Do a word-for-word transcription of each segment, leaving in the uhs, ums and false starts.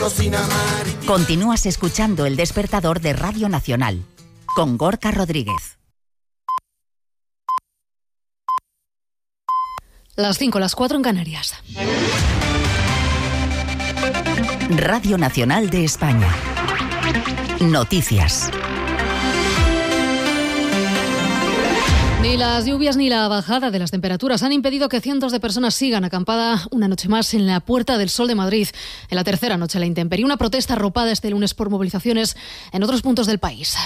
cocina marítima. Continúas escuchando El Despertador de Radio Nacional, con Gorka Rodríguez. Las cinco, las cuatro en Canarias. Radio Nacional de España. Noticias. Ni las lluvias ni la bajada de las temperaturas han impedido que cientos de personas sigan acampada una noche más en la Puerta del Sol de Madrid. En la tercera noche la intemperie, una protesta arropada este lunes por movilizaciones en otros puntos del país.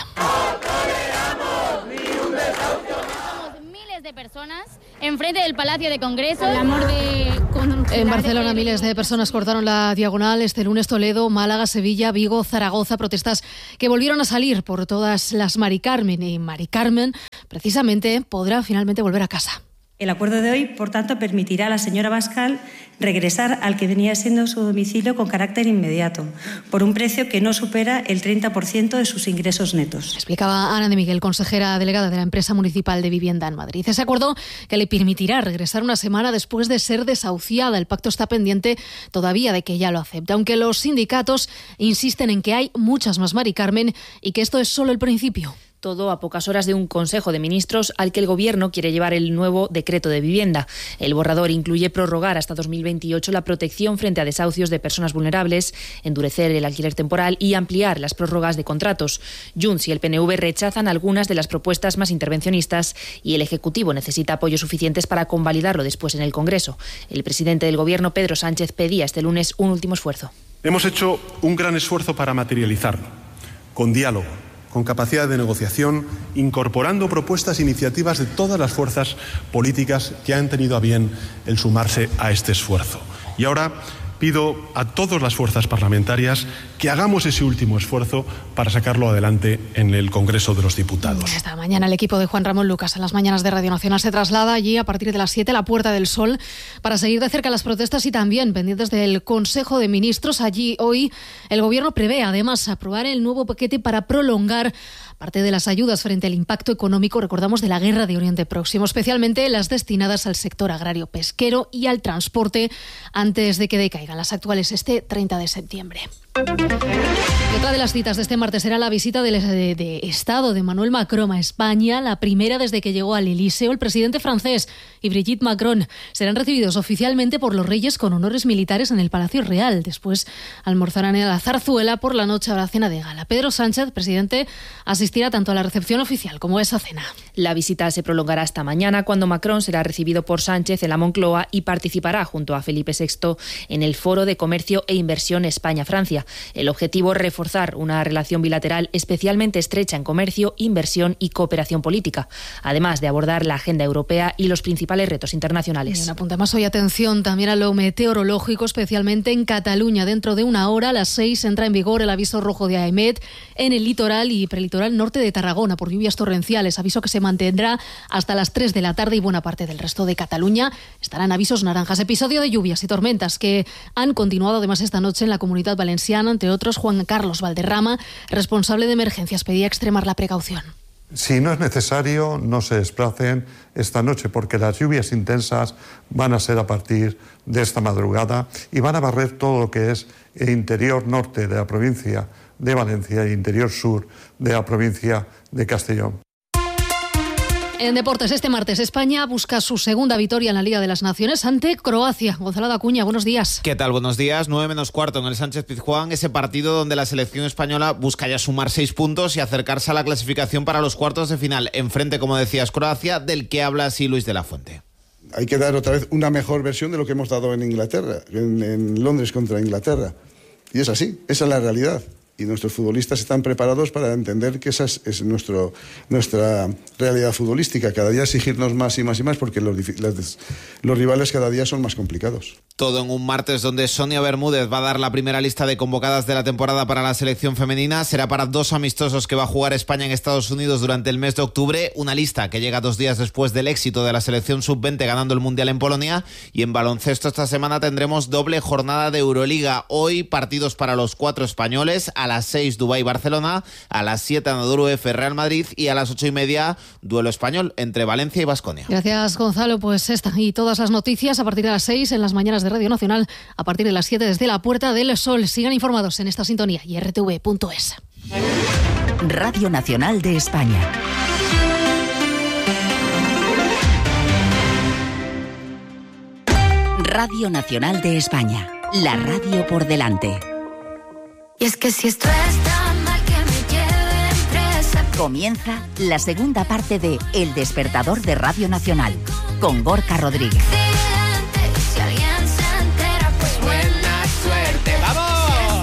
Miles de personas enfrente del Palacio de Congreso. El amor de... En Barcelona, miles de personas cortaron la diagonal este lunes. Toledo, Málaga, Sevilla, Vigo, Zaragoza, protestas que volvieron a salir por todas las Mari Carmen. Y Mari Carmen, precisamente, podrá finalmente volver a casa. El acuerdo de hoy, por tanto, permitirá a la señora Bascal regresar al que venía siendo su domicilio con carácter inmediato, por un precio que no supera el treinta por ciento de sus ingresos netos. Explicaba Ana de Miguel, consejera delegada de la empresa municipal de vivienda en Madrid. Ese acuerdo que le permitirá regresar una semana después de ser desahuciada. El pacto está pendiente todavía de que ella lo acepte, aunque los sindicatos insisten en que hay muchas más Mari Carmen y que esto es solo el principio. Todo a pocas horas de un Consejo de Ministros al que el Gobierno quiere llevar el nuevo decreto de vivienda. El borrador incluye prorrogar hasta dos mil veintiocho la protección frente a desahucios de personas vulnerables, endurecer el alquiler temporal y ampliar las prórrogas de contratos. Junts y el P N V rechazan algunas de las propuestas más intervencionistas y el Ejecutivo necesita apoyos suficientes para convalidarlo después en el Congreso. El presidente del Gobierno, Pedro Sánchez, pedía este lunes un último esfuerzo. Hemos hecho un gran esfuerzo para materializarlo, con diálogo, con capacidad de negociación, incorporando propuestas e iniciativas de todas las fuerzas políticas que han tenido a bien el sumarse a este esfuerzo. Y ahora pido a todas las fuerzas parlamentarias que hagamos ese último esfuerzo para sacarlo adelante en el Congreso de los Diputados. Esta mañana el equipo de Juan Ramón Lucas en las mañanas de Radio Nacional se traslada allí a partir de las siete a la Puerta del Sol para seguir de cerca las protestas y también pendientes del Consejo de Ministros. Allí hoy el Gobierno prevé además aprobar el nuevo paquete para prolongar parte de las ayudas frente al impacto económico, recordamos, de la guerra de Oriente Próximo, especialmente las destinadas al sector agrario pesquero y al transporte antes de que decaigan las actuales este treinta de septiembre. Y otra de las citas de este martes será la visita de, de, de Estado de Emmanuel Macron a España, la primera desde que llegó al Elíseo. El presidente francés y Brigitte Macron serán recibidos oficialmente por los reyes con honores militares en el Palacio Real. Después almorzarán en la Zarzuela, por la noche habrá cena de gala. Pedro Sánchez, presidente, asistirá tanto a la recepción oficial como a esa cena. La visita se prolongará hasta mañana, cuando Macron será recibido por Sánchez en la Moncloa y participará junto a Felipe sexto en el Foro de Comercio e Inversión España-Francia. El objetivo es reforzar una relación bilateral especialmente estrecha en comercio, inversión y cooperación política, además de abordar la agenda europea y los principales retos internacionales. Y un apunte más hoy, atención también a lo meteorológico, especialmente en Cataluña. Dentro de una hora, a las seis, entra en vigor el aviso rojo de AEMET en el litoral y prelitoral norte de Tarragona por lluvias torrenciales, aviso que se mantendrá hasta las tres de la tarde y buena parte del resto de Cataluña estarán avisos naranjas. Episodio de lluvias y tormentas que han continuado además esta noche en la Comunidad Valenciana. Entre otros, Juan Carlos Valderrama, responsable de emergencias, pedía extremar la precaución. Si no es necesario, no se desplacen esta noche, porque las lluvias intensas van a ser a partir de esta madrugada y van a barrer todo lo que es el interior norte de la provincia de Valencia e interior sur de la provincia de Castellón. En deportes, este martes España busca su segunda victoria en la Liga de las Naciones ante Croacia. Gonzalo Acuña, buenos días. ¿Qué tal? Buenos días. nueve menos cuarto en el Sánchez Pizjuán, ese partido donde la selección española busca ya sumar seis puntos y acercarse a la clasificación para los cuartos de final. Enfrente, como decías, Croacia, del que habla así Luis de la Fuente. Hay que dar otra vez una mejor versión de lo que hemos dado en Inglaterra, en, en Londres contra Inglaterra. Y es así, esa es la realidad. Y nuestros futbolistas están preparados para entender que esa es, es nuestro, nuestra realidad futbolística. Cada día exigirnos más y más y más porque los, los, los rivales cada día son más complicados. Todo en un martes donde Sonia Bermúdez va a dar la primera lista de convocadas de la temporada para la selección femenina. Será para dos amistosos que va a jugar España en Estados Unidos durante el mes de octubre. Una lista que llega dos días después del éxito de la selección sub veinte ganando el Mundial en Polonia. Y en baloncesto esta semana tendremos doble jornada de Euroliga. Hoy partidos para los cuatro españoles. A las seis Dubái-Barcelona, a las siete Anadolu F Real Madrid y a las ocho y media duelo español entre Valencia y Baskonia. Gracias, Gonzalo. Pues esta y todas las noticias a partir de las seis en las mañanas de Radio Nacional, a partir de las siete desde la Puerta del Sol. Sigan informados en esta sintonía y r t v punto es. Radio Nacional de España. Radio Nacional de España, la radio por delante. Y es que si esto está mal, que me lleven presa. Comienza la segunda parte de El Despertador de Radio Nacional, con Gorka Rodríguez. Si alguien se entera, pues buena suerte. ¡Vamos!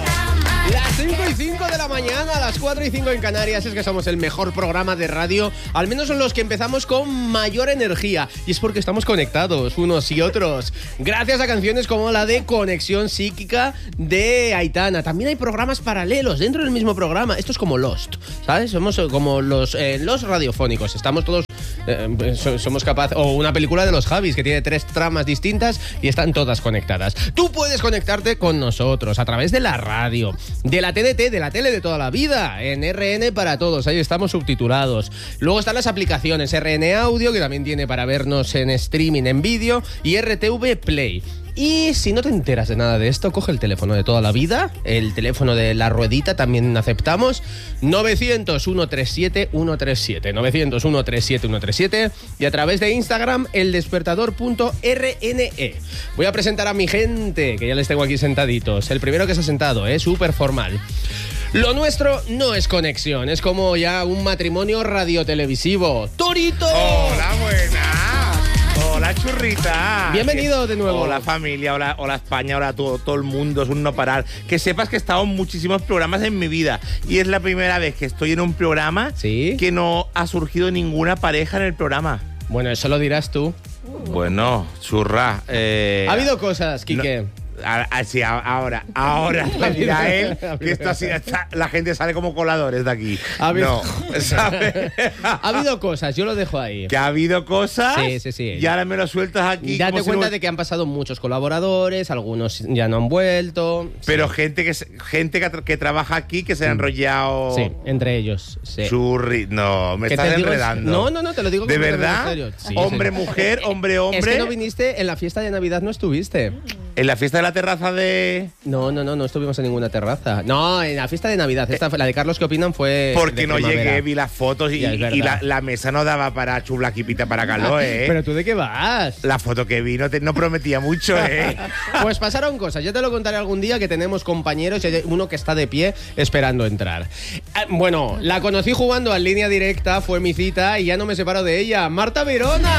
Las cinco y cinco de la mañana, las cuatro y cinco en Canarias. Es que somos el mejor programa de radio, al menos son los que empezamos con mayor energía. Y es porque estamos conectados unos y otros, gracias a canciones como la de Conexión Psíquica de Aitana. También hay programas paralelos dentro del mismo programa. Esto es como Lost, ¿sabes? Somos como los, eh, los radiofónicos. Estamos todos... Eh, somos capaces, o una película de los Javis que tiene tres tramas distintas y están todas conectadas. Tú puedes conectarte con nosotros a través de la radio, de la T D T, de la tele de toda la vida, en R N para todos, ahí estamos subtitulados. Luego están las aplicaciones R N Audio, que también tiene para vernos en streaming en vídeo, y R T V Play. Y si no te enteras de nada de esto, coge el teléfono de toda la vida, el teléfono de la ruedita también aceptamos, novecientos, ciento treinta y siete, ciento treinta y siete, novecientos, ciento treinta y siete, ciento treinta y siete, y a través de Instagram, eldespertador punto r n e. Voy a presentar a mi gente, que ya les tengo aquí sentaditos. El primero que se ha sentado, ¿eh? Súper formal. Lo nuestro no es conexión, es como ya un matrimonio radiotelevisivo. ¡Torito! ¡Hola, buenas! Hola, churrita. Bienvenido de nuevo. Hola, familia, hola, hola España, hola todo, todo el mundo, es un no parar. Que sepas que he estado en muchísimos programas en mi vida y es la primera vez que estoy en un programa ¿Sí? que no ha surgido ninguna pareja en el programa. Bueno, eso lo dirás tú. Bueno, churra. Eh, ha habido cosas, Quique. No, Así, ahora, ahora lo dirá él, que esto así, está, la gente sale como coladores de aquí. ¿Ha habido, no, ¿sabes? Ha habido cosas, yo lo dejo ahí. ¿Que ha habido cosas? Sí, sí, sí. Y ahora me lo sueltas aquí. Date cuenta si no... de que han pasado muchos colaboradores, algunos ya no han vuelto. Pero sí. gente que gente que, que trabaja aquí, que se ha enrollado. Sí, entre ellos. Sí. Churri, no, me estás enredando. No, no, no, te lo digo. ¿De verdad? Sí, hombre, sí. mujer, hombre, hombre. Es que no viniste, en la fiesta de Navidad no estuviste. ¿En la fiesta de la terraza de...? No, no, no, no estuvimos en ninguna terraza. No, en la fiesta de Navidad. Esta fue, la de Carlos, ¿qué opinan? Fue Porque no primavera. llegué, vi las fotos y, y la, la mesa no daba para chublaquipita para calor, ¿eh? ¿Pero tú de qué vas? La foto que vi no, te, no prometía mucho, ¿eh? Pues pasaron cosas. Ya te lo contaré algún día, que tenemos compañeros y hay uno que está de pie esperando entrar. Bueno, la conocí jugando en línea directa, fue mi cita y ya no me separo de ella. ¡Marta Verona!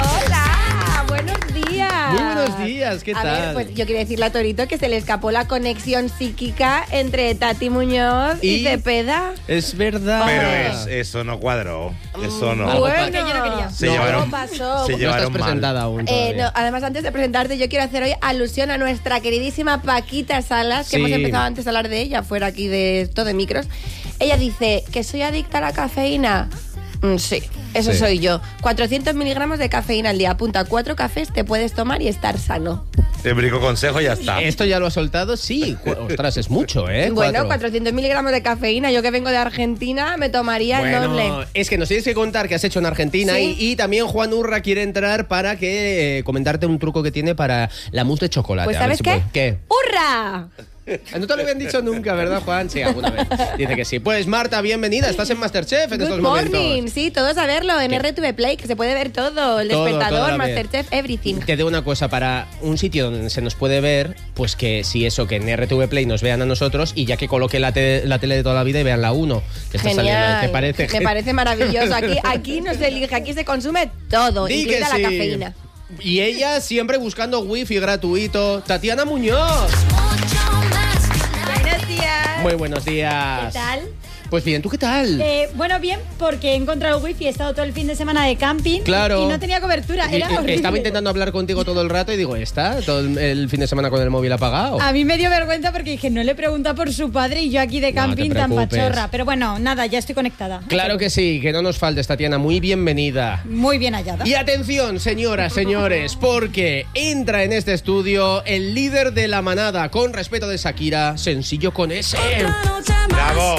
¡Hola! ¡Buenos días! Muy buenos días, ¿qué a tal? Ver, pues yo quiero decirle a Torito que se le escapó la conexión psíquica entre Tati Muñoz y, y Cepeda. Es verdad. Pero es, eso no cuadró. Eso no. Bueno, que yo no quería. Se no, llevaron, pasó. Se llevaron no estás presentada mal. aún. Eh, no, además, antes de presentarte, yo quiero hacer hoy alusión a nuestra queridísima Paquita Salas, que sí. hemos empezado antes a hablar de ella, fuera aquí de todo de micros. Ella dice que soy adicta a la cafeína. Mm, sí, eso sí. soy yo. cuatrocientos miligramos de cafeína al día. Apunta, cuatro cafés te puedes tomar y estar sano. Te brico consejo y ya está. ¿Esto ya lo ha soltado? Sí. Ostras, es mucho, ¿eh? Bueno, Cuatro. cuatrocientos miligramos de cafeína. Yo que vengo de Argentina me tomaría bueno, el doble. Es que nos tienes que contar qué has hecho en Argentina. ¿Sí? y, y también Juan Urra quiere entrar para que eh, comentarte un truco que tiene para la mousse de chocolate. Pues ¿sabes si qué? puede. ¿Qué? ¡Hurra! No te lo habían dicho nunca, ¿verdad, Juan? Sí, alguna vez. Dice que sí. Pues Marta, bienvenida. Estás en MasterChef en Good estos morning. momentos. Sí, todos a verlo en ¿Qué? R T V Play, que se puede ver todo. El todo, Despertador, MasterChef, everything. Te digo una cosa, para un sitio donde se nos puede ver, pues que si eso, que en R T V Play nos vean a nosotros y ya que coloque la, te la tele de toda la vida y vean la uno. Que está Genial. Saliendo. ¿Te parece? Me parece maravilloso. Aquí, aquí no se elige, aquí se consume todo, Di incluida sí. la cafeína. Y ella siempre buscando wifi gratuito. Tatiana Muñoz. Buenos días. Muy buenos días. ¿Qué tal? Pues bien, ¿tú qué tal? Eh, bueno, bien, porque he encontrado el wifi, he estado todo el fin de semana de camping Claro. y no tenía cobertura, era Y- y- horrible. Estaba intentando hablar contigo todo el rato y digo, ¿está? Todo el, el fin de semana con el móvil apagado. A mí me dio vergüenza porque dije, no le pregunta por su padre y yo aquí de No te camping tan preocupes. pachorra. Pero bueno, nada, ya estoy conectada. Claro que sí, que no nos faltes, Tatiana. Muy bienvenida. Muy bien hallada. Y atención, señoras, señores, porque entra en este estudio el líder de la manada, con respeto de Shakira, Sencillo con ese. ¡Bravo!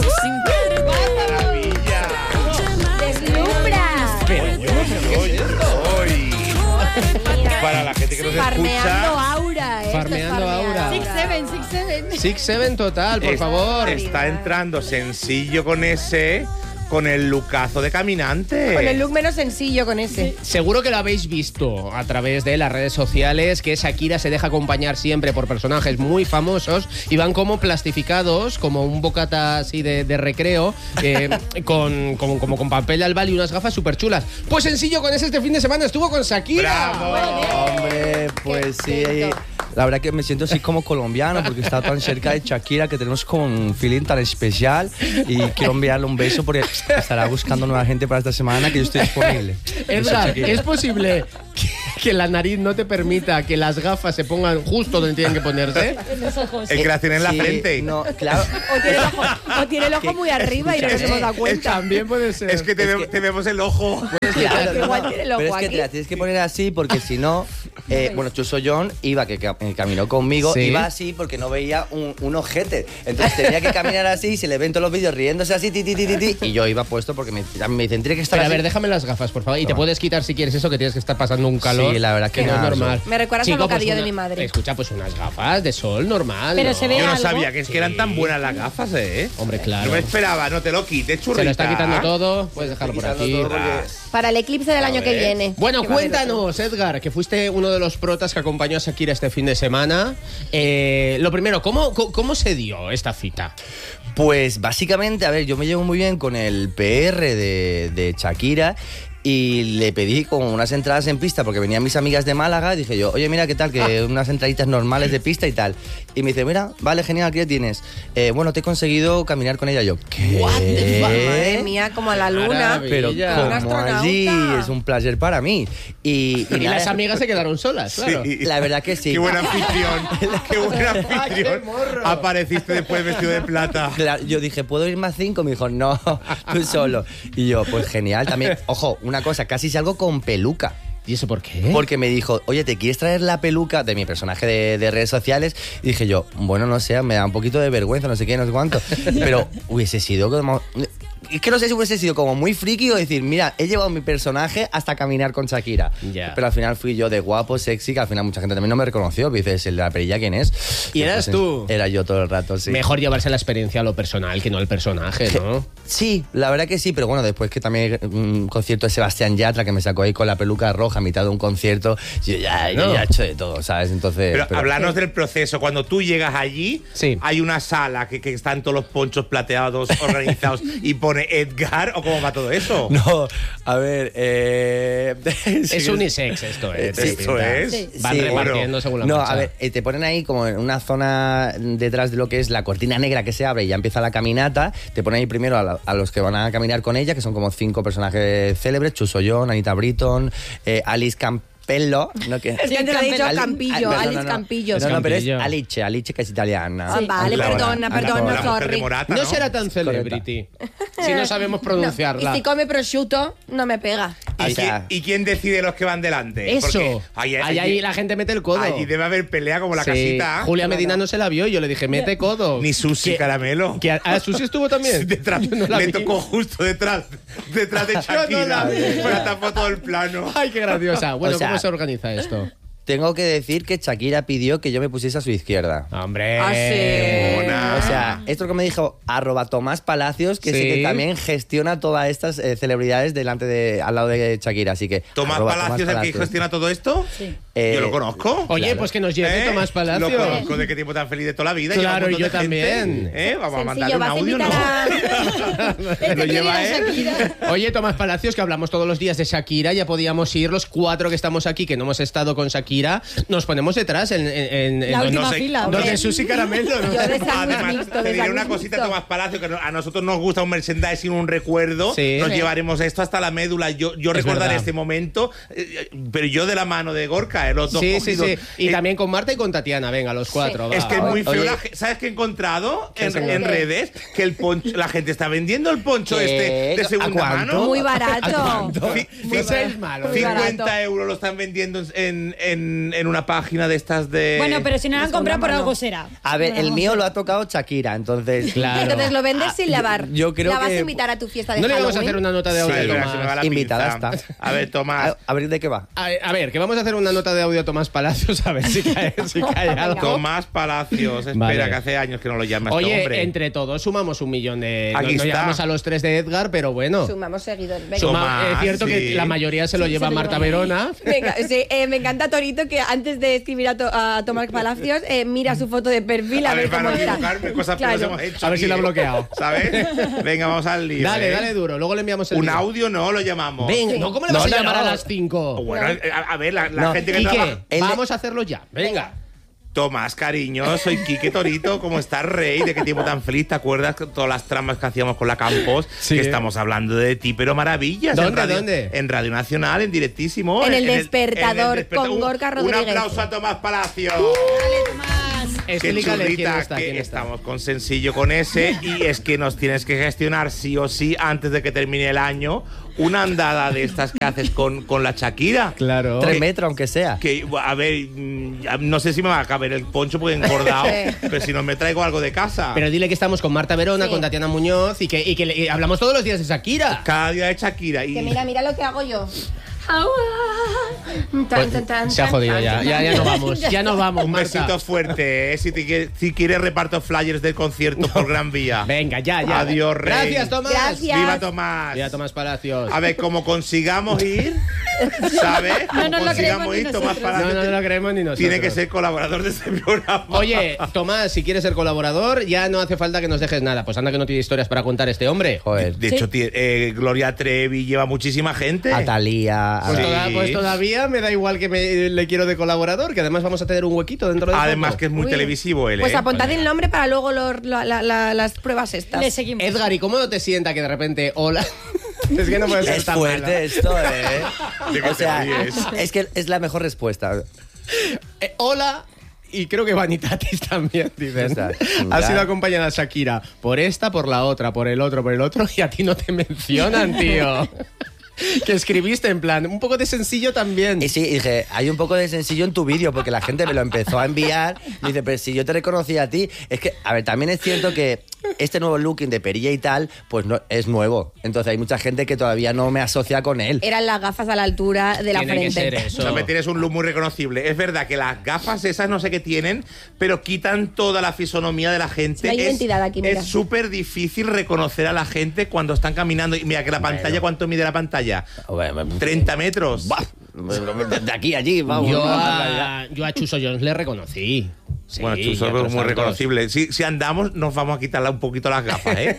¡Deslumbra! Pero yo, yo, yo, hoy. Para la gente que nos Farmeando escucha. aura, esto es Farmeando farmear aura. Six Seven, Six Seven. Six Seven total, por es- favor. Está entrando Sencillo con ese, con el lookazo de caminante. Con el look menos sencillo, con ese. Seguro que lo habéis visto a través de las redes sociales, que Shakira se deja acompañar siempre por personajes muy famosos y van como plastificados, como un bocata así de, de recreo, eh, con, con- como con papel albal y unas gafas súper chulas. Pues Sencillo con ese este fin de semana estuvo con Shakira. Hombre, pues sí. La verdad que me siento así como colombiano porque está tan cerca de Shakira que tenemos como un feeling tan especial y quiero enviarle un beso porque estará buscando nueva gente para esta semana que yo estoy disponible. Beso, Edgar, Shakira. ¿es posible que, que la nariz no te permita que las gafas se pongan justo donde tienen que ponerse? En los ojos. El que la tiene en la Sí, frente. No, claro. O tiene el ojo, o tiene el ojo muy arriba y no nos hemos dado cuenta. También puede ser. Es que te, ve- te vemos el ojo. Claro, no, Igual no. tiene el Pero ojo es que aquí. te la tienes que poner así porque si no, eh, bueno, Chuso John iba, que, que caminó conmigo, Sí. iba así porque no veía un, un ojete. Entonces tenía que caminar así y se le ven todos los vídeos riéndose así, ti, ti, ti, ti, ti, y yo iba puesto porque me, a mí me dicen, tiene que estar Pero a así. ver, déjame las gafas, por favor. Y te puedes quitar si quieres eso, que tienes que estar pasando un calor. Sí, la verdad que no es nada, normal. Me recuerdas al Chico, pues bocadillo de una- mi madre. Escucha, pues unas gafas de sol normal. Pero ¿no? se ve Yo no algo. sabía que, es que eran tan buenas las gafas, ¿eh? Hombre, claro. No me esperaba, no te lo quites, churrita. Se lo está quitando todo, puedes dejarlo por Quitando aquí. todo porque- Para el eclipse del año que ver. viene. Bueno, Que va a haber cuéntanos, Edgar, que fuiste uno de los protas que acompañó a Shakira este fin de semana. Eh, lo primero, ¿cómo, cómo, cómo se dio esta cita? Pues básicamente, a ver, yo me llevo muy bien con el P R de, de Shakira y le pedí como unas entradas en pista porque venían mis amigas de Málaga. Dije yo, oye, mira, ¿qué tal? Que unas entraditas normales de pista y tal. Y me dice, mira, vale, genial, ¿qué tienes? Eh, bueno, te he conseguido caminar con ella. Yo, ¿qué? Madre mía, como a la luna. Pero Maravilla. como Un astronauta. allí, es un placer para mí. Y, Y, nada, las amigas se quedaron solas, claro. Sí. La verdad que sí. Qué buen anfitrión. Qué buen anfitrión. qué morro. Apareciste después vestido de plata. Claro, yo dije, ¿puedo ir más cinco? Me dijo, no, tú solo. Y yo, pues genial. También, ojo, una cosa, casi salgo con peluca. ¿Y eso por qué? Porque me dijo, oye, ¿te quieres traer la peluca de mi personaje de, de redes sociales? Y dije yo, bueno, no sé, me da un poquito de vergüenza, no sé qué, no sé cuánto. Pero hubiese sido como... Es que no sé si hubiese sido como muy friki o decir, mira, he llevado mi personaje hasta caminar con Shakira. Ya. Pero al final fui yo de guapo, sexy, que al final mucha gente también no me reconoció. Me dices, ¿el de la perilla quién es? ¿Y eras pues, tú? Era yo todo el rato, sí. Mejor llevarse la experiencia a lo personal que no al personaje, ¿no? Sí, la verdad que sí, pero bueno, después que también un concierto de Sebastián Yatra que me sacó ahí con la peluca roja a mitad de un concierto, yo ya, yo No. ya he hecho de todo, ¿sabes? Entonces... Pero, pero- hablarnos del proceso. Cuando tú llegas allí, Sí. hay una sala que, que están todos los ponchos plateados organizados y pone Edgar, ¿o cómo va todo eso? No, a ver, eh... Es unisex esto, ¿eh? Sí, Te esto pinta. es. Sí. Van Sí, repartiendo bueno. según la No, marcha. a ver, eh, te ponen ahí como en una zona detrás de lo que es la cortina negra que se abre y ya empieza la caminata. Te ponen ahí primero a, la- a los que van a caminar con ella, que son como cinco personajes célebres: Chuso John, Anita Britton, eh, Alice Campello. ¿No? Que, Es que te lo he dicho Ali- Campillo, Ah, no, no, Alice no. Campillo. No, no, pero es Campillo. Alice, Alice que es italiana. Sí, vale, Ancora, perdona, ancora. perdona, La mujer de sorry. Morata, No ¿no? será tan celebrity si no sabemos pronunciarla. Y si come prosciutto, no me pega. ¿Y, O sea- quién, y quién decide los que van delante? Eso. Porque ahí, Ahí, ahí la gente mete el codo. allí debe haber pelea como la Sí, casita. Julia Medina no se la vio y yo le dije, mete codo. Ni Susi Que- Caramelo. Que a, a Susi estuvo también. Detrás, Yo no la le vi. tocó justo detrás, detrás de Shakira. la vi. Pero tapó todo el plano. Ay, qué graciosa. Bueno, O sea, ¿cómo se organiza esto? Tengo que decir que Shakira pidió que yo me pusiese a su izquierda. Hombre. Ah, sí. Mona. O sea, esto que me dijo arroba Tomás Palacios, que sí, Sí. que también gestiona todas estas eh, celebridades delante de, al lado de Shakira, así que... Tomás arroba Palacios, el que Palacios. gestiona todo esto. Sí. Eh, Yo lo conozco. Oye, Claro. pues que nos lleve ¿Eh? Tomás Palacios. Lo conozco, de qué tiempo tan feliz de toda la vida. Claro, lleva un y yo montón de gente. también. ¿Eh? Vamos a mandarle Sencillo, un vas a audio, ¿no? invitar a... Lo lleva Shakira, él. Shakira. Oye, Tomás Palacios, que hablamos todos los días de Shakira, ya podíamos ir los cuatro que estamos aquí, que no hemos estado con Shakira, nos ponemos detrás en, en, en- La en- última no sé, fila, Donde hombre. Susi Caramelo. ¿no? Yo de sándwich Además, mixto, te de diré ¿Has una visto? cosita, Tomás Palacio, que a nosotros nos gusta un merchandising, un recuerdo. Sí. Nos Sí. llevaremos esto hasta la médula. Yo, yo Es recordaré verdad. este momento, eh, pero yo de la mano de Gorka, eh, los dos Sí, sí, cogidos. sí. Y Eh, también con Marta y con Tatiana, venga, los cuatro. Es va. que es muy feo. Oye. la ge- ¿Sabes qué he encontrado ¿Qué en, has encontrado? en redes? Que el poncho, la gente está vendiendo el poncho ¿Qué? este de segunda ¿A cuánto? mano. Muy barato. Fi- Muy fi- seis malos. Muy cincuenta barato. euros lo están vendiendo en, en, en una página de estas de... Bueno, pero si no lo han comprado por mano. algo será. A ver, el Vamos. mío lo ha tocado Shakira, entonces... Claro. Entonces lo vendes sin lavar. yo creo ¿La vas que- a invitar a tu fiesta de No le Halloween? vamos a hacer una nota de audio Sí, a verás, Tomás. se me va la Invitada pinza. está. A ver, Tomás. A, a ver, ¿de qué va? A, a ver, que vamos a hacer una nota de audio a Tomás Palacios a ver si cae, si cae algo. Tomás Palacios, espera, Vale. que hace años que no lo llama este Oye, hombre. entre todos sumamos un millón de... Aquí no, no está. llegamos a los tres de Edgar, pero bueno. Sumamos seguidores. Venga. Suma- Tomás, es cierto sí. que la mayoría se lo Sí, lleva se lo Marta lleva. Verona. Venga, sí, eh, me encanta Torito que antes de escribir a, to- a Tomás Palacios eh, mira su foto de perfil a, A ver, ver para cómo no está. equivocarme, cosas que Claro. nos hemos hecho. A ver si aquí, lo ha ¿eh? bloqueado. ¿Sabes? Venga, vamos al lío. Dale, ¿eh? dale duro. Luego le enviamos el Un lío. audio no lo llamamos. Venga, Sí. no, ¿cómo le No, vas a no, llamar no. a las cinco? Bueno, a, a ver, la, la No. gente que ¿Y trabaja. qué? Él- Vamos a hacerlo ya. Venga. Tomás, cariño, soy Quique Torito, ¿cómo estás, rey? ¿De qué tiempo tan feliz? ¿Te acuerdas que todas las tramas que hacíamos con la Campos? Sí. Que estamos hablando de ti, pero maravillas. ¿Dónde, en radio, dónde? En Radio Nacional, en directísimo. En El Despertador, con Un- Gorka Un Rodríguez. aplauso a Tomás Palacios. Dale, Tomás. Qué Explícale quién churrita, está, que quién está. estamos con Sencillo con ese y es que nos tienes que gestionar sí o sí antes de que termine el año una andada de estas que haces con, con la Shakira. Claro. Tres Que- metros, aunque sea. Que, a ver, mm, ya no sé si me va a caber el poncho porque he engordado, Sí. pero si no me traigo algo de casa. Pero dile que estamos con Marta Verona, Sí. con Tatiana Muñoz y que, y que le- y hablamos todos los días de Shakira. Cada día de Shakira. Y Que mira, mira lo que hago yo. Pues, se ha jodido ya. Ya, ya no vamos. Ya no vamos, un Marta. besito fuerte, ¿eh? Si, te quieres, si quieres reparto flyers del concierto por Gran Vía. Venga, ya, ya. Adiós, rey. Gracias, Tomás. Gracias. ¡Viva Tomás! Viva Tomás Palacios. A ver, como consigamos ir, ¿sabes? Como No nos lo consigamos creemos ni ir, Tomás nosotros. Palacios No, no, no lo creemos ni nosotros. tiene que ser colaborador de este programa. Oye, Tomás, si quieres ser colaborador, ya no hace falta que nos dejes nada. Pues anda que no tiene historias para contar este hombre. Joder. De hecho, tie- eh, Gloria Trevi lleva muchísima gente. A Talía. Pues, Sí. toda- pues todavía me da igual que me, le quiero de colaborador, que además vamos a tener un huequito dentro de Además poco. que es muy Uy. televisivo él, Pues ¿eh? apuntad el nombre para luego los- la- la- la- las pruebas estas. Le seguimos. Edgar, ¿y cómo no te sienta que de repente, hola? Es que no puede ser Es tan fuerte malo. esto, ¿eh? ¿De qué O sea, te ríes? es que es la mejor respuesta. Eh, hola. Y creo que Vanitatis también, dicen. Está, Ha ya. sido acompañada a Shakira por esta, por la otra, por el otro, por el otro, y a ti no te mencionan, tío. Que escribiste en plan, un poco de sencillo también. Y sí, dije, hay un poco de sencillo en tu vídeo, porque la gente me lo empezó a enviar. Y dice, pero si yo te reconocí a ti. Es que, a ver, también es cierto que este nuevo looking de perilla y tal, pues no es nuevo. Entonces hay mucha gente que todavía no me asocia con él. Eran las gafas a la altura de la Tiene que frente. ser eso. O sea, me tienes un look muy reconocible. Es verdad que las gafas esas no sé qué tienen, pero quitan toda la fisonomía de la gente. No hay es, identidad aquí, mira. Es súper difícil reconocer a la gente cuando están caminando. Y mira que la pantalla, ¿cuánto mide la pantalla? treinta metros. Buah, de aquí a allí, vamos. Yo a, yo a Chuso Jones le reconocí. Sí, bueno, tú ya sos otros muy tantos. reconocible. Si, si andamos, nos vamos a quitarle un poquito las gafas, ¿eh?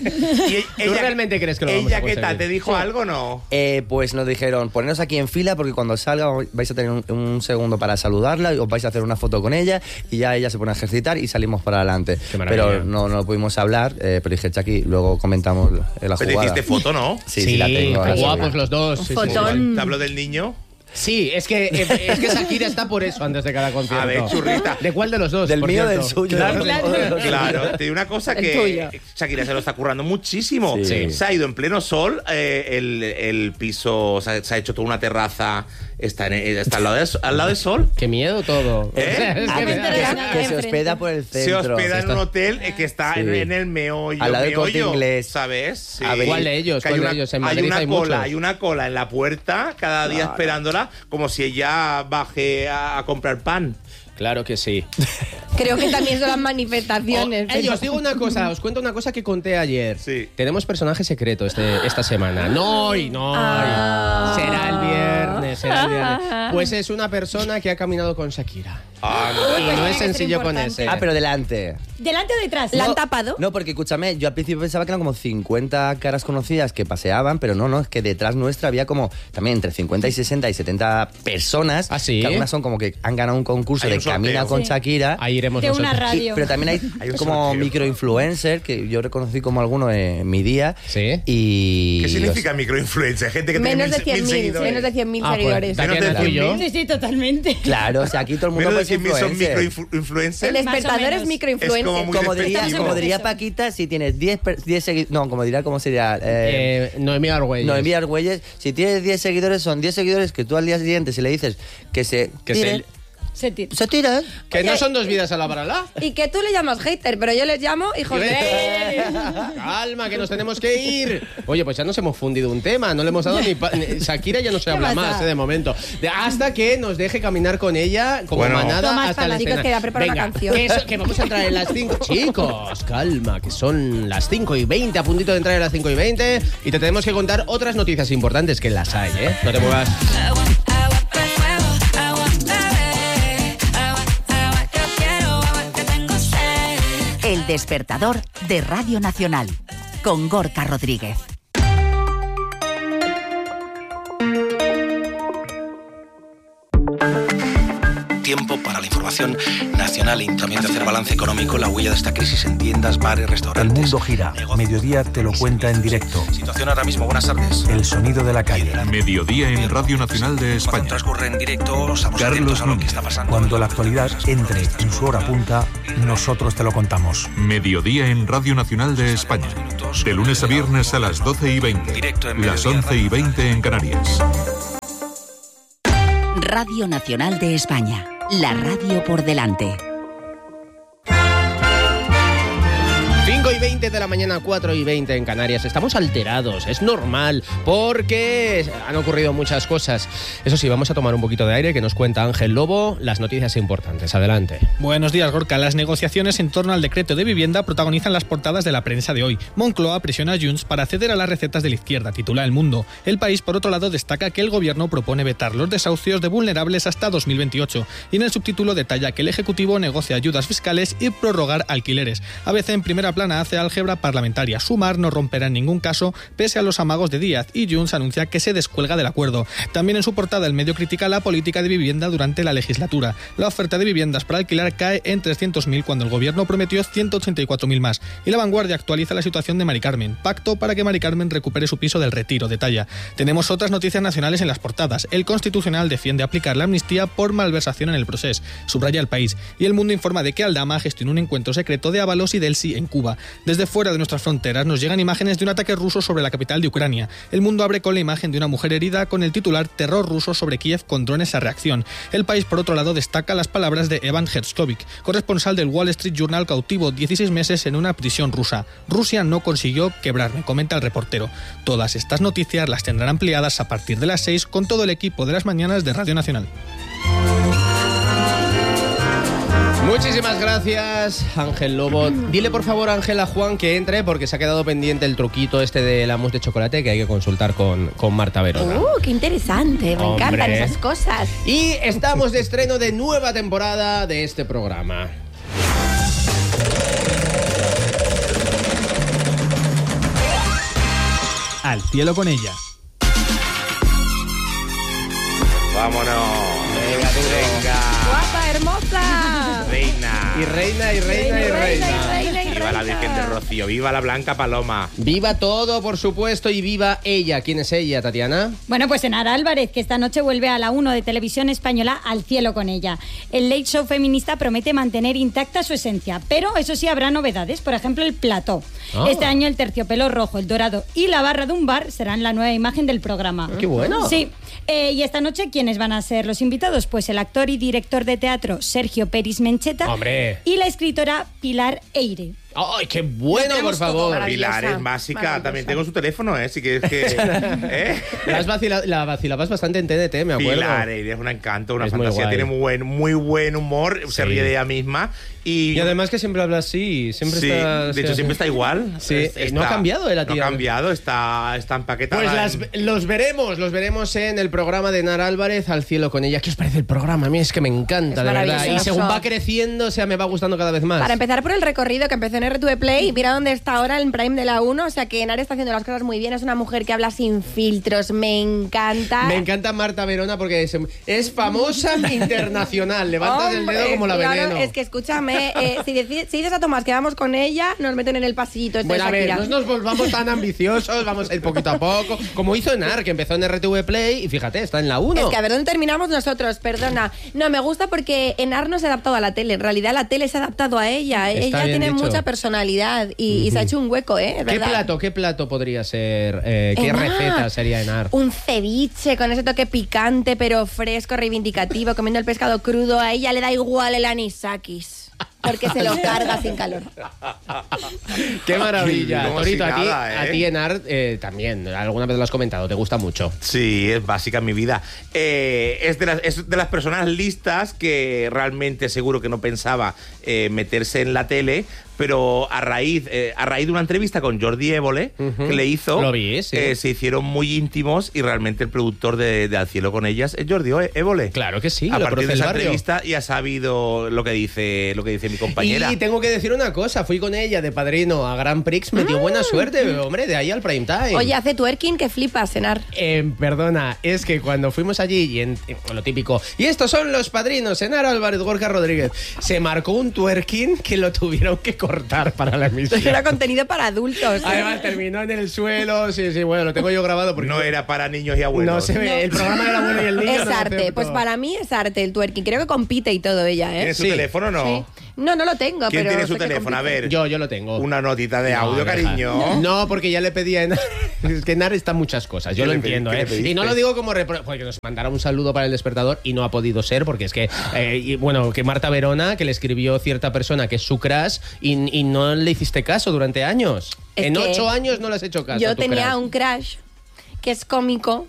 Y ¿Tú realmente crees que lo vamos a ¿Ella qué tal? conseguir? ¿Te dijo algo o no? Eh, pues nos dijeron, poneros aquí en fila porque cuando salga vais a tener un, un segundo para saludarla, os vais a hacer una foto con ella y ya ella se pone a ejercitar y salimos para adelante. Qué maravilla. Pero no, no lo pudimos hablar, eh, pero dije, Chucky, luego comentamos la Pero te jugada. hiciste foto, ¿no? Sí, sí, la tengo. qué la guapos tengo. los dos. Sí, sí, Fotón. sí. ¿Te hablo del niño? Sí, es que, es que Shakira está por eso antes de cada concierto. A ver, churrita. ¿De cuál de los dos? Del por mío o cierto? del suyo. Claro, Claro. Claro, te digo una cosa El que tuyo. Shakira se lo está currando muchísimo. Sí. Se ha ido en pleno sol, eh, el, el piso, se ha, se ha hecho toda una terraza, está, en, está al, lado de, al lado del sol. Qué miedo todo. ¿Eh? O sea, es Ah, que que, me da- que- que se hospeda por el Se centro. hospeda en Está- un hotel eh, que está Sí. en, en el meollo. Al lado del Corte meollo, Inglés. ¿sabes? Sí. A ver, ¿Cuál de ellos? Que hay ¿Cuál de una, ellos? En hay Madrid una hay cola, muchos. hay una cola en la puerta cada día esperándola, como si ella baje a, a comprar pan. Claro que sí. Creo que también son las manifestaciones. Oh, ey, os digo una cosa, os cuento una cosa que conté ayer. Sí. Tenemos personaje secreto este, esta semana. No hoy, no hoy. Ah. Será el viernes, será el viernes. Pues es una persona que ha caminado con Shakira. Ah, Y no tiene es que ser sencillo con importante. ese. Ah, pero delante. ¿Delante o detrás? ¿La No, han tapado? No, porque escúchame, yo al principio pensaba que eran como cincuenta caras conocidas que paseaban, pero no, no, es que detrás nuestra había como también entre cincuenta y sesenta y setenta personas. ¿Ah, sí? Que algunas son como que han ganado un concurso Hay de un sorteo. Camina con Sí. Shakira. Ahí iremos De nosotros. una radio. Y- pero también hay, Hay un como sorteo. microinfluencers, que yo reconocí como alguno en mi día. Sí. Y ¿Qué significa microinfluencer? Gente que Menos tiene de cien mil, seguidores. menos de cien mil Ah, pues, seguidores. Tatiana, Menos de tú y yo. Sí, sí, totalmente. Claro, o sea, aquí todo el mundo Menos de puede ser cien mil son influencer. microinfluencers. El despertador Más o es menos. microinfluencer. Es como muy Como diría, despectivo. como diría Paquita, si tienes diez, per- diez seguidores. No, como diría, ¿cómo sería? Eh, Eh, Noemí Argüelles. no, enviar Argüelles. Si tienes diez seguidores, son diez seguidores que tú al día siguiente, si le dices que se Que tiren, Se tira. se tiran. Que no Oye, son dos vidas a la paralela. Y que tú le llamas hater, pero yo les llamo hijos de... Calma, que nos tenemos que ir. Oye, pues ya nos hemos fundido un tema, no le hemos dado ni... pa- ni- Shakira ya no se habla pasa? más, eh, de momento. De- hasta que nos deje caminar con ella como Bueno. manada Tomás hasta la Palacios, escena. que ya prepara una Venga, canción. Que, eso- que vamos a entrar en las cinco. Chicos, calma, que son las cinco y veinte, a puntito de entrar en las cinco y veinte. Y te tenemos que contar otras noticias importantes, que las hay, ¿eh? No te muevas. El despertador de Radio Nacional con Gorka Rodríguez. Tiempo para la información nacional e también de hacer balance económico, la huella de esta crisis en tiendas, bares, restaurantes. El mundo gira. Mediodía te lo cuenta en directo. Situación ahora mismo, buenas tardes. El sonido de la calle. Mediodía en Radio Nacional de Cuando España. transcurre en directo, estamos atentos Carlos a lo que Núñez. está pasando. Cuando la actualidad entre en su hora punta, nosotros te lo contamos. Mediodía en Radio Nacional de España. De lunes a viernes a las doce y veinte. Directo en Las Mediodía, once y veinte en Canarias. Radio Nacional de España. La radio por delante. cinco y veinte de la mañana, cuatro y veinte en Canarias. Estamos alterados, es normal, porque han ocurrido muchas cosas. Eso sí, vamos a tomar un poquito de aire, que nos cuenta Ángel Lobo las noticias importantes. Adelante. Buenos días, Gorka. Las negociaciones en torno al decreto de vivienda protagonizan las portadas de la prensa de hoy. Moncloa presiona a Junts para ceder a las recetas de la izquierda, titula El Mundo. El País, por otro lado, destaca que el gobierno propone vetar los desahucios de vulnerables hasta dos mil veintiocho. Y en el subtítulo detalla que el Ejecutivo negocia ayudas fiscales y prorrogar alquileres. A veces en primera plana hace álgebra parlamentaria. Sumar no romperá en ningún caso, pese a los amagos de Díaz, y Junts anuncia que se descuelga del acuerdo. También en su portada el medio critica la política de vivienda durante la legislatura. La oferta de viviendas para alquilar cae en trescientos mil cuando el gobierno prometió ciento ochenta y cuatro mil más. Y La Vanguardia actualiza la situación de Mari Carmen. Pacto para que Mari Carmen recupere su piso del Retiro, detalla. Tenemos otras noticias nacionales en las portadas. El Constitucional defiende aplicar la amnistía por malversación en el proceso, subraya El País. Y El Mundo informa de que Aldama gestionó un encuentro secreto de Ábalos y Delsi en Cuba. Desde fuera de nuestras fronteras nos llegan imágenes de un ataque ruso sobre la capital de Ucrania. El Mundo abre con la imagen de una mujer herida con el titular Terror ruso sobre Kiev con drones a reacción. El País, por otro lado, destaca las palabras de Evan Hertzkovich, corresponsal del Wall Street Journal, cautivo dieciséis meses en una prisión rusa. Rusia no consiguió quebrarme, comenta el reportero. Todas estas noticias las tendrán ampliadas a partir de las seis con todo el equipo de las mañanas de Radio Nacional. Muchísimas gracias, Ángel Lobo. Dile por favor, Ángel, a Juan que entre, porque se ha quedado pendiente el truquito este de la mousse de chocolate que hay que consultar con, con Marta Verona. ¡Uh, qué interesante! Me Hombre. encantan esas cosas. Y estamos de estreno de nueva temporada de este programa. Al cielo con ella. Vámonos. Venga, tú. Venga. ¡Guapa, hermosa! Reina. Y reina, y reina, y reina. reina, y Viva la reina. Virgen de Rocío. Viva la Blanca Paloma. Viva todo, por supuesto, y viva ella. ¿Quién es ella, Tatiana? Bueno, pues Enara Álvarez, que esta noche vuelve a la uno de Televisión Española Al cielo con ella. El Late Show feminista promete mantener intacta su esencia, pero eso sí habrá novedades, por ejemplo el plató. Oh. Este año el terciopelo rojo, el dorado y la barra de un bar serán la nueva imagen del programa. ¡Qué bueno! Sí. Eh, y esta noche, ¿quiénes van a ser los invitados? Pues el actor y director de teatro Sergio Peris Mencheta ¡Hombre! y la escritora Pilar Eire. ¡Ay, qué bueno, por favor! Pilar es básica. También tengo su teléfono, ¿eh? Si quieres que... ¿eh? La, has vacila- la vacilabas bastante en T N T, me acuerdo. Pilar Eire es un encanto, una Es muy fantasía. guay. Tiene muy buen, muy buen humor. Sí. Se ríe de ella misma. Y, y además que siempre habla así, siempre sí, está... de hecho, siempre está igual. Sí, está, no ha cambiado de la tía. No ha cambiado, está, está empaquetada. Pues las, en... los veremos, los veremos en el programa de Nara Álvarez, Al cielo con ella. ¿Qué os parece el programa? A mí es que me encanta, Es de verdad. Y según va maravilloso. creciendo, o sea, me va gustando cada vez más. Para empezar por el recorrido que empezó en R T V Play, mira dónde está ahora en Prime de la uno, o sea que Nara está haciendo las cosas muy bien, es una mujer que habla sin filtros, me encanta. Me encanta Marta Verona porque es, es famosa internacional, levantas el dedo como la claro, veneno. Es que escúchame, eh, si, decides, si dices a Tomás que vamos con ella, nos meten en el pasillito. Este Bueno, de a ver, Shakira. no nos volvamos tan ambiciosos, vamos a ir poquito a poco. Como hizo Enar, que empezó en R T V Play y fíjate, está en la uno. Es que a ver dónde terminamos nosotros, perdona. No, me gusta porque Enar no se ha adaptado a la tele. En realidad la tele se ha adaptado a ella. Está ella bien tiene dicho. mucha personalidad y, y se ha hecho un hueco, ¿eh? Es ¿Qué verdad. plato, qué plato podría ser? Eh, ¿Qué Enar. receta sería Enar? Un ceviche con ese toque picante, pero fresco, reivindicativo, comiendo el pescado crudo. A ella le da igual el anisakis, porque se lo carga sin calor. ¡Qué maravilla! Como Torito, si a ti, nada, ¿eh? a ti Enar eh, también, alguna vez lo has comentado, te gusta mucho. Sí, es básica en mi vida. Eh, es, de las, es de las personas listas que realmente seguro que no pensaba eh, meterse en la tele, pero a raíz, eh, a raíz de una entrevista con Jordi Évole Ujú. que le hizo, Lo vi, sí. eh, se hicieron muy íntimos y realmente el productor de, de Al cielo con ellas es Jordi Évole. Claro que sí, A lo partir conoce de el esa barrio. entrevista ya ha sabido lo que dice, lo que dice mi compañera. Y tengo que decir una cosa, fui con ella de padrino a Grand Prix, me dio buena suerte, hombre, de ahí al prime time. Oye, hace twerking que flipas, Enar. Eh, perdona, es que cuando fuimos allí, y en, en lo típico, y estos son los padrinos, Enar Álvarez, Gorka Rodríguez, se marcó un twerking que lo tuvieron que cortar para la emisión. Era contenido para adultos. Además, terminó en el suelo, sí, sí, bueno, lo tengo yo grabado porque... No era para niños y abuelos. No se ve, el programa del abuelo y el niño. Es no lo arte, acepto. pues para mí es arte el twerking. Creo que compite y todo ella, ¿eh? ¿Tiene su Sí. teléfono o no? Sí. No, no lo tengo, ¿Quién pero tiene su sé que teléfono? A compite. ver. Yo, yo lo tengo. Una notita de No, audio, deja. cariño. No, porque ya le pedí a Enar. Es que Enar está muchas cosas, yo ¿Qué lo le pedí- entiendo, qué le ¿eh? pediste? Y no lo digo como repro- porque nos mandará un saludo para el despertador y no ha podido ser, porque es que, eh, y, bueno, que Marta Verona, que le escribió cierta persona que es su crush y, y no le hiciste caso durante años. Es en que ocho años no le has hecho caso. a Yo tu tenía crush. un crush que es cómico.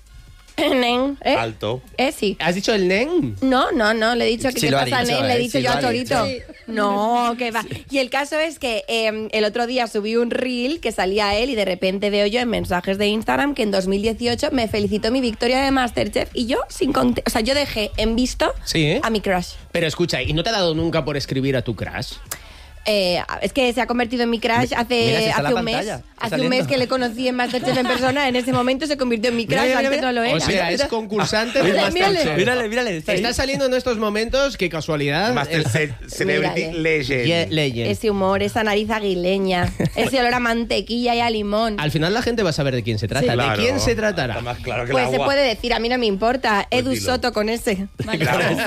Nen, ¿eh? Alto. ¿Eh? Sí. ¿Has dicho el nen? No, no, no, le he dicho que Sí qué lo ha pasa, dicho, Nen, le he ¿eh? dicho Sí yo lo a ha Torito. dicho. No, que va. Y el caso es que eh, el otro día subí un reel que salía él y de repente veo yo en mensajes de Instagram que en dos mil dieciocho me felicitó mi victoria de Masterchef y yo sin conte- o sea, yo dejé en visto Sí, ¿eh? a mi crush. Pero escucha, ¿y no te ha dado nunca por escribir a tu crush? Eh, es que se ha convertido en mi crush hace, Mira, si está hace la un mes. pantalla, está Hace un saliendo. mes que le conocí en Masterchef en persona. En ese momento se convirtió en mi crush. Mira, mira, Antes mira. no lo era. O sea, es concursante de Mírale, mírale. Masterchef. Mírale, mírale. Está, ahí. Está saliendo en estos momentos, qué casualidad. Master Ce- Celebrity Mírale. Legend. Ye- Legend. Ese humor, esa nariz aguileña, ese olor a mantequilla y a limón. Al final la gente va a saber de quién se trata. Sí. ¿De Claro. quién se tratará? Está más claro que Pues el se agua. puede decir, a mí no me importa. Pues Edu dilo. Soto con ese. Claro.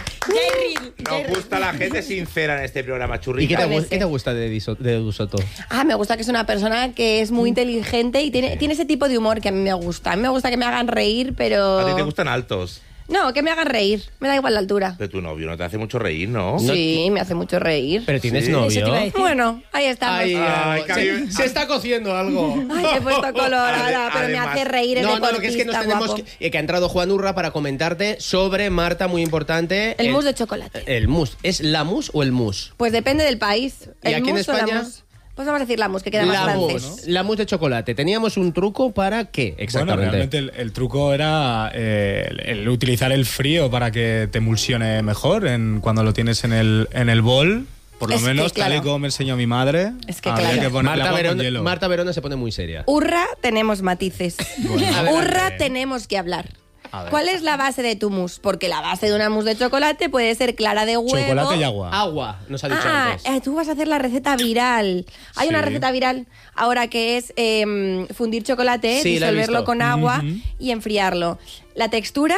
Jairil, Nos Jairil. gusta la gente sincera en este programa, ¿Y qué churrita. te, Con gu- ese. qué te gusta de Edu de Edu Soto? Ah, me gusta que es una persona que es muy inteligente y tiene, tiene ese tipo de humor que a mí me gusta. A mí me gusta que me hagan reír, pero... A ti te gustan altos. No, que me hagan reír. Me da igual la altura. Pero tu novio no te hace mucho reír, ¿no? Sí, me hace mucho reír. ¿Pero tienes Sí. novio? Eso te iba a decir. Bueno, ahí estamos. Ay, Ay, ay, que a se, mí- se está cociendo algo. Ay, te he puesto colorada, Ade- pero me además- hace reír el No, no, lo que es que deportista nos tenemos guapo. que, eh, que ha entrado Juan Urra para comentarte sobre Marta, muy importante. El mousse de chocolate. El mousse. ¿Es la mousse o el mousse? Pues depende del país. ¿Y ¿El aquí en mousse o la España? mousse? Pues vamos a decir la mousse, que queda más La francés. mousse, la mousse de chocolate. ¿Teníamos un truco para qué exactamente? Bueno, realmente el, el truco era eh, el, el utilizar el frío para que te emulsione mejor en, cuando lo tienes en el, en el bol. Por lo Es que, menos, tal y claro. como me enseñó mi madre, Es que, habría claro. que ponerle Marta agua con Verona, hielo. Marta Verona se pone muy seria. Urra, tenemos matices. Adelante. Urra, tenemos que hablar. ¿Cuál es la base de tu mousse? Porque la base de una mousse de chocolate puede ser clara de huevo. Chocolate y agua. Agua, nos ha dicho Ah, antes. eh, tú vas a hacer la receta viral. Hay una Sí. receta viral ahora que es eh, fundir chocolate, Sí, la he disolverlo visto. con agua Ujú. y enfriarlo. La textura,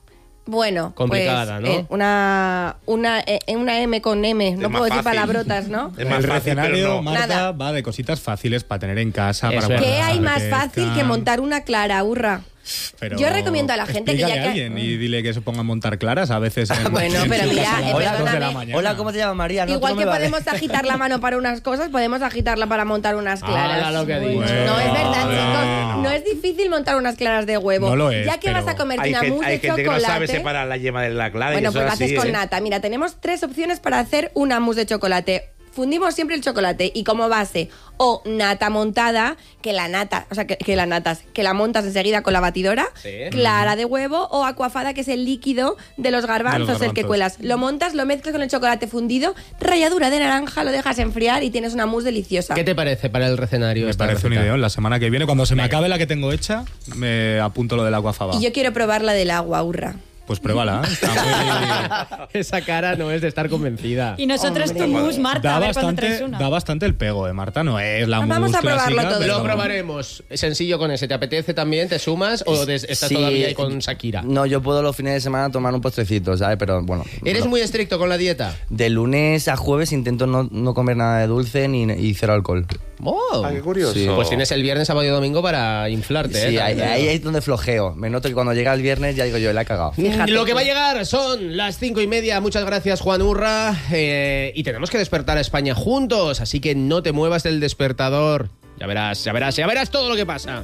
bueno, Complicada, pues, ¿no? eh, una, una, eh, una M con M. No más puedo decir fácil. palabrotas, ¿no? Es más El fácil, pero recetario, no. Marta, Nada. va de cositas fáciles para tener en casa. Eso para es. ¿Qué guardar, hay más que fácil que están- montar una clara, Urra? Pero Yo recomiendo a la gente que ya explícale que... a alguien y dile que se ponga a montar claras a veces. En, Bueno, en pero su mira, casa, eh, a las dos de la perdóname. mañana. Hola, ¿cómo te llamas, María? No, Igual tú no que me vales. podemos agitar la mano para unas cosas, podemos agitarla para montar unas claras. Ah, lo que ha dicho. No, es verdad, Bueno. chicos. No es difícil montar unas claras de huevo. No lo es, ya que pero vas a comerte Hay, una gen- mousse hay de gente que no chocolate. sabe separar la yema de la clara. y Bueno, eso pues lo es así, haces con ¿eh? nata. Mira, tenemos tres opciones para hacer una mousse de chocolate. Fundimos siempre el chocolate y como base o nata montada, que la nata, o sea, que, que la natas, que la montas enseguida con la batidora, Sí. clara de huevo o acuafada, que es el líquido de los garbanzos, De los el que garbanzos. cuelas. Lo montas, lo mezclas con el chocolate fundido, ralladura de naranja, lo dejas enfriar y tienes una mousse deliciosa. ¿Qué te parece para el recenario? Me esta parece un receta? ideón. La semana que viene, cuando se me acabe la que tengo hecha, me apunto lo del agua fava. Y yo quiero probar la del agua, hurra. Pues pruébala. ¿eh? Está muy- Esa cara no es de estar convencida. Y nosotros tu mousse, Marta, Da a ver cuándo traes bastante, una. da bastante el pego, ¿eh, Marta? No es la Vamos mousse a probarlo clásica, todo. pero- Lo probaremos. Sencillo con ese. ¿Te apetece también? ¿Te sumas o des- estás Sí. todavía ahí con Shakira? No, yo puedo los fines de semana tomar un postrecito, ¿sabes? Pero bueno. ¿Eres no. muy estricto con la dieta? De lunes a jueves intento no, no comer nada de dulce ni y cero alcohol. Oh, Ah, qué curioso. Sí. Pues tienes el viernes, sábado y domingo para inflarte. Sí, ¿eh? ahí, ahí es donde flojeo. Me noto que cuando llega el viernes ya digo yo, la he cagado. Fíjate Lo que tú. va a llegar son las cinco y media. Muchas gracias, Juan Urra. Eh, y tenemos que despertar a España juntos, así que no te muevas del despertador. Ya verás, ya verás, ya verás todo lo que pasa.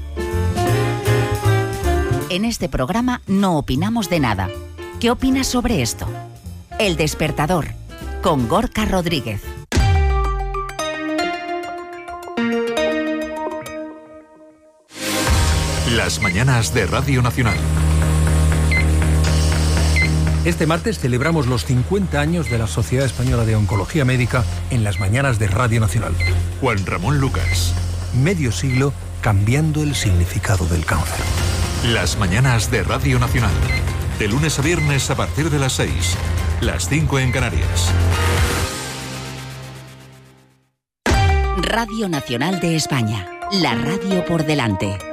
En este programa no opinamos de nada. ¿Qué opinas sobre esto? El Despertador, con Gorka Rodríguez. Las mañanas de Radio Nacional. Este martes celebramos los cincuenta años de la Sociedad Española de Oncología Médica en las mañanas de Radio Nacional. Juan Ramón Lucas. Medio siglo cambiando el significado del cáncer. Las mañanas de Radio Nacional. De lunes a viernes a partir de las seis. Las cinco en Canarias. Radio Nacional de España. La radio por delante.